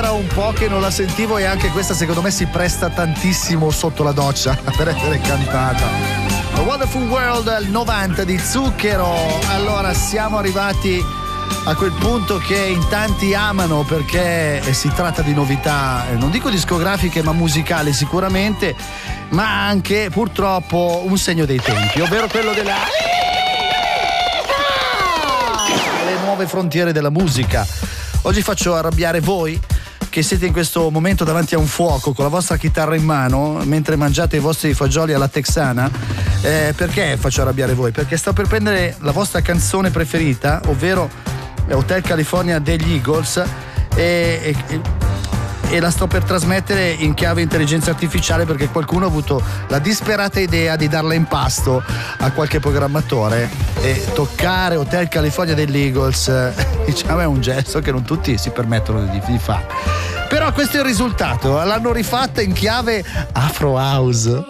era un po' che non la sentivo e anche questa secondo me si presta tantissimo sotto la doccia per essere cantata. A Wonderful World al 90 di Zucchero. Allora siamo arrivati a quel punto che in tanti amano perché si tratta di novità, non dico discografiche ma musicali sicuramente, ma anche purtroppo un segno dei tempi, ovvero quello della le nuove frontiere della musica. Oggi faccio arrabbiare voi che siete in questo momento davanti a un fuoco con la vostra chitarra in mano mentre mangiate i vostri fagioli alla texana. Perché faccio arrabbiare voi? Perché sto per prendere la vostra canzone preferita, ovvero Hotel California degli Eagles, e la sto per trasmettere in chiave intelligenza artificiale perché qualcuno ha avuto la disperata idea di darla in pasto a qualche programmatore, e toccare Hotel California degli Eagles diciamo è un gesto che non tutti si permettono di fare. Però questo è il risultato, l'hanno rifatta in chiave Afro House.